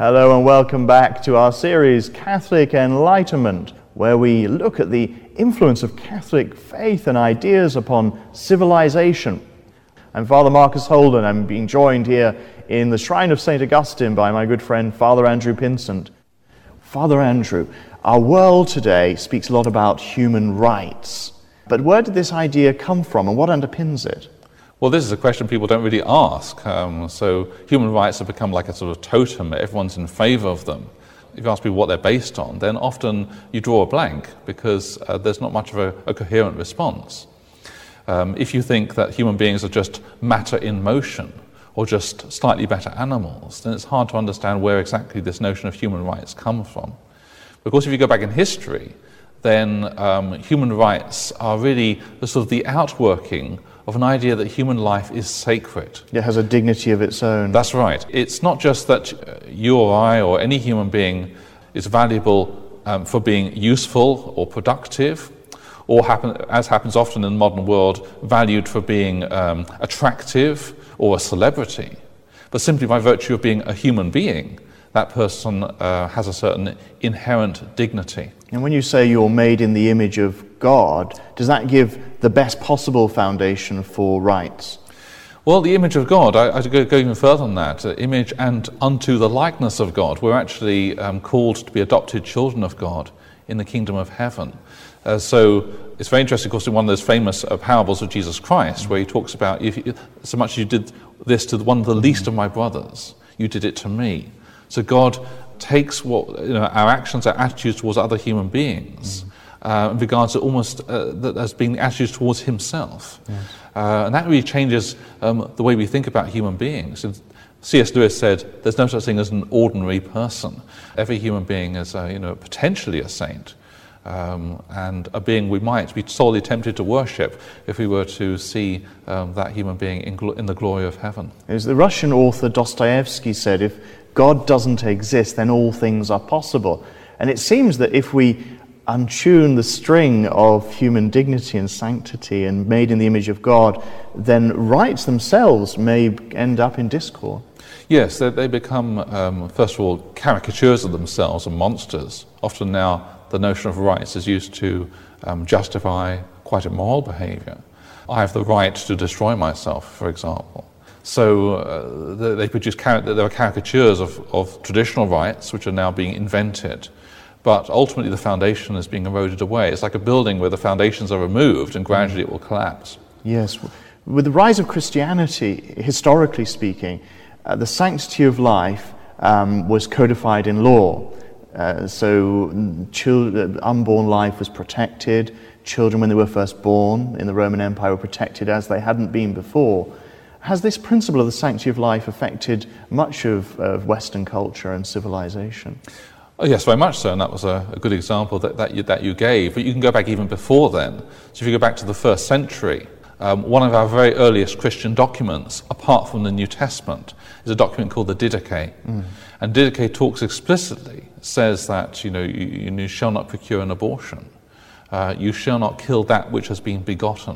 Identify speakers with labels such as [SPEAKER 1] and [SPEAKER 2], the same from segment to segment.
[SPEAKER 1] Hello and welcome back to our series Catholic Enlightenment, where we look at the influence of Catholic faith and ideas upon civilization. I'm Father Marcus Holden. I'm being joined here in the Shrine of St. Augustine by my good friend Father Andrew Pinsent. Father Andrew, our world today speaks a lot about human rights, but where did this idea come from and what underpins it?
[SPEAKER 2] Well, this is a question people don't really ask. So human rights have become like a sort of totem. Everyone's in favour of them. If you ask people what they're based on, then often you draw a blank because there's not much of a coherent response. If you think that human beings are just matter in motion or just slightly better animals, then it's hard to understand where exactly this notion of human rights comes from. Of course, if you go back in history, then human rights are really the sort of the outworking of an idea that human life is sacred.
[SPEAKER 1] It has a dignity of its own.
[SPEAKER 2] That's right. It's not just that you or I or any human being is valuable for being useful or productive, or as happens often in the modern world, valued for being attractive or a celebrity, but simply by virtue of being a human being, that person has a certain inherent dignity.
[SPEAKER 1] And when you say you're made in the image of God, does that give the best possible foundation for rights?
[SPEAKER 2] Well, the image of God, I go even further than that, image and unto the likeness of God. We're actually called to be adopted children of God in the kingdom of heaven. So it's very interesting, of course, in one of those famous parables of Jesus Christ, where he talks about, so much as you did this to one of the least of my brothers, you did it to me. So God takes our actions, our attitudes towards other human beings, and regards it almost as being attitudes towards himself. Yes. And that really changes the way we think about human beings. And C.S. Lewis said, there's no such thing as an ordinary person. Every human being is potentially a saint, and a being we might be sorely tempted to worship if we were to see that human being in the glory of heaven.
[SPEAKER 1] As the Russian author Dostoevsky said, if God doesn't exist, then all things are possible. And it seems that if we untune the string of human dignity and sanctity and made in the image of God, then rights themselves may end up in discord.
[SPEAKER 2] Yes, they become, first of all, caricatures of themselves and monsters. Often now the notion of rights is used to justify quite immoral behavior. I have the right to destroy myself, for example. So they produce there are caricatures of traditional rights which are now being invented, but ultimately the foundation is being eroded away. It's like a building where the foundations are removed and gradually it will collapse.
[SPEAKER 1] Yes. With the rise of Christianity, historically speaking, the sanctity of life was codified in law. So unborn life was protected. Children, when they were first born in the Roman Empire, were protected as they hadn't been before. Has this principle of the sanctity of life affected much of Western culture and civilization?
[SPEAKER 2] Oh, yes, very much so, and that was a good example that you gave. But you can go back even before then. So if you go back to the 1st century, one of our very earliest Christian documents, apart from the New Testament, is a document called the Didache. And Didache talks explicitly, says that you shall not procure an abortion. You shall not kill that which has been begotten.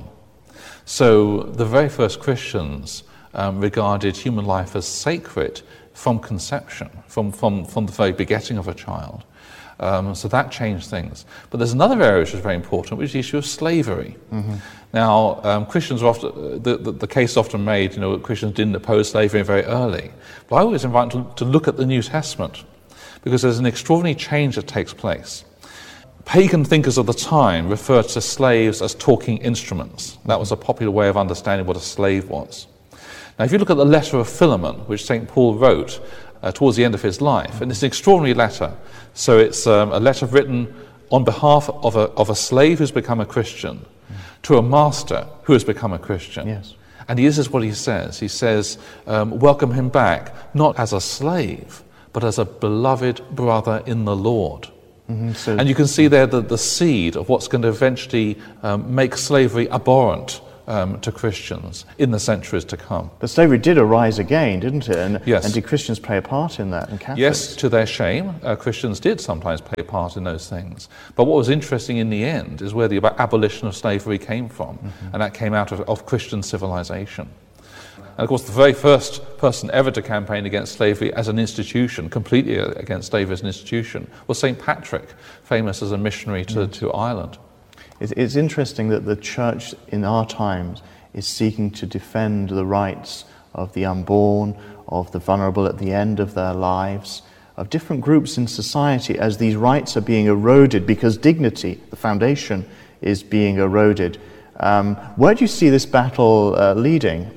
[SPEAKER 2] So the very first Christians regarded human life as sacred from conception, from the very begetting of a child. So that changed things. But there's another area which is very important, which is the issue of slavery. Mm-hmm. Now, Christians are often, the case is often made, Christians didn't oppose slavery very early. But I always invite them to look at the New Testament, because there's an extraordinary change that takes place. Pagan thinkers of the time referred to slaves as talking instruments. That was a popular way of understanding what a slave was. Now, if you look at the letter of Philemon, which St. Paul wrote towards the end of his life, and it's an extraordinary letter. So it's a letter written on behalf of a slave who's become a Christian to a master who has become a Christian.
[SPEAKER 1] Yes.
[SPEAKER 2] And this is what he says. He says, welcome him back, not as a slave, but as a beloved brother in the Lord. Mm-hmm. And you can see there the seed of what's going to eventually make slavery abhorrent to Christians in the centuries to come.
[SPEAKER 1] But slavery did arise again, didn't it? And,
[SPEAKER 2] yes.
[SPEAKER 1] And did Christians play a part in that, and Catholics?
[SPEAKER 2] Yes, to their shame, Christians did sometimes play a part in those things. But what was interesting in the end is where the abolition of slavery came from, and that came out of Christian civilization. And of course, the very first person ever to campaign against slavery as an institution, completely against slavery as an institution, was St. Patrick, famous as a missionary to Ireland.
[SPEAKER 1] It's interesting that the church in our times is seeking to defend the rights of the unborn, of the vulnerable at the end of their lives, of different groups in society, as these rights are being eroded because dignity, the foundation, is being eroded. Where do you see this battle leading?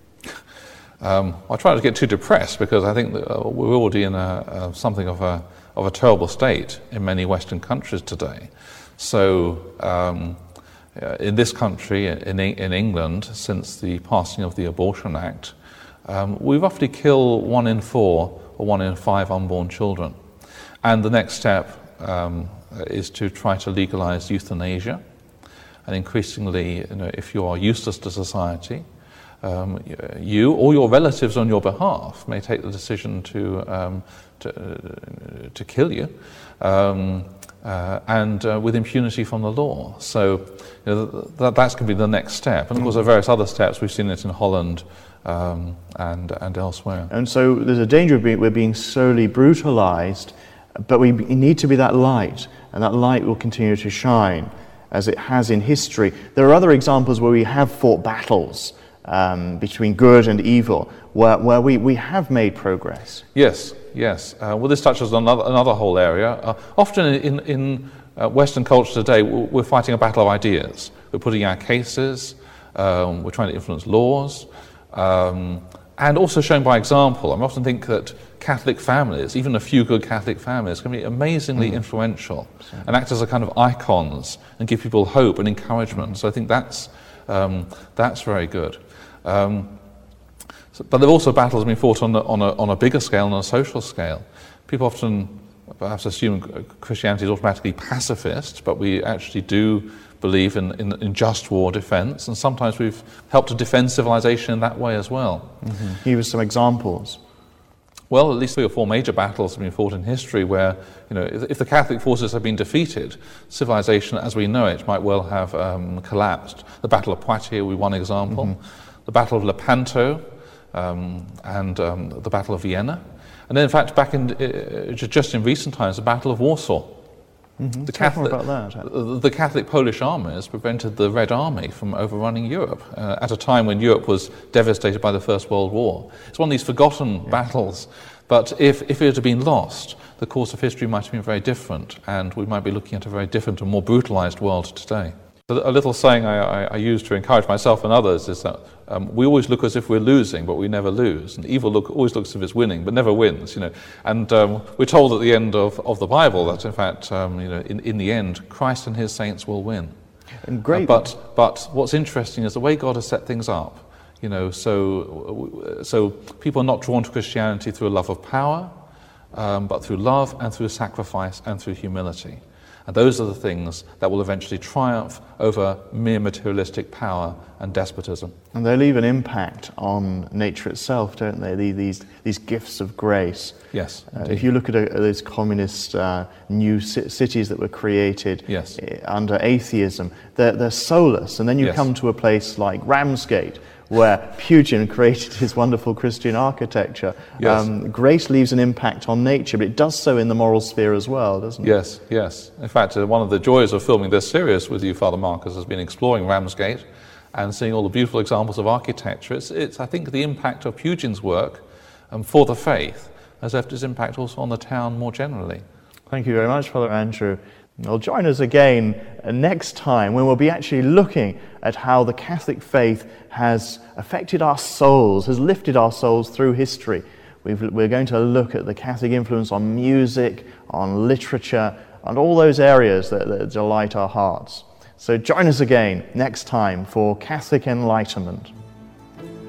[SPEAKER 2] I try not to get too depressed, because I think that we're already in something of a terrible state in many Western countries today. So in this country, in England, since the passing of the Abortion Act, we roughly kill 1 in 4 or 1 in 5 unborn children. And the next step is to try to legalize euthanasia. And increasingly, if you are useless to society, you or your relatives on your behalf may take the decision to kill you, and with impunity from the law. So that's going to be the next step. And of course, there are various other steps. We've seen it in Holland and elsewhere.
[SPEAKER 1] And so there's a danger of we're being slowly brutalized, but we need to be that light, and that light will continue to shine as it has in history. There are other examples where we have fought battles between good and evil, where we have made progress.
[SPEAKER 2] Yes. Well, this touches on another whole area. Often in Western culture today, we're fighting a battle of ideas. We're putting our cases, we're trying to influence laws, and also showing by example. I often think that Catholic families, even a few good Catholic families, can be amazingly influential and act as a kind of icons and give people hope and encouragement. So I think that's very good. But there are also battles being fought on a bigger scale, on a social scale. People often perhaps assume Christianity is automatically pacifist, but we actually do believe in just war defense, and sometimes we've helped to defend civilization in that way as well.
[SPEAKER 1] Mm-hmm. Give us some examples.
[SPEAKER 2] Well, at least 3 or 4 major battles have been fought in history where, if the Catholic forces have been defeated, civilization as we know it might well have collapsed. The Battle of Poitiers will be one example. The Battle of Lepanto, and the Battle of Vienna. And then, in fact, back in just in recent times, the Battle of Warsaw. The Catholic Polish armies prevented the Red Army from overrunning Europe at a time when Europe was devastated by the First World War. It's one of these forgotten battles, but if it had been lost, the course of history might have been very different, and we might be looking at a very different and more brutalized world today. A little saying I use to encourage myself and others is that we always look as if we're losing, but we never lose. And evil always looks as if it's winning, but never wins. And we're told at the end of the Bible that, in fact, in the end, Christ and His saints will win.
[SPEAKER 1] And great.
[SPEAKER 2] But what's interesting is the way God has set things up. So people are not drawn to Christianity through a love of power, but through love and through sacrifice and through humility. And those are the things that will eventually triumph over mere materialistic power and despotism.
[SPEAKER 1] And they leave an impact on nature itself, don't they? These gifts of grace.
[SPEAKER 2] Yes.
[SPEAKER 1] If you look at those communist new cities that were created under atheism, they're soulless. And then you come to a place like Ramsgate, where Pugin created his wonderful Christian architecture. Grace leaves an impact on nature, but it does so in the moral sphere as well, doesn't it?
[SPEAKER 2] Yes. In fact, one of the joys of filming this series with you, Father Marcus, has been exploring Ramsgate and seeing all the beautiful examples of architecture. It's I think, the impact of Pugin's work for the faith has left its impact also on the town more generally.
[SPEAKER 1] Thank you very much, Father Andrew. Well, join us again next time when we'll be actually looking at how the Catholic faith has affected our souls, has lifted our souls through history. We're going to look at the Catholic influence on music, on literature, and all those areas that delight our hearts. So join us again next time for Catholic Enlightenment.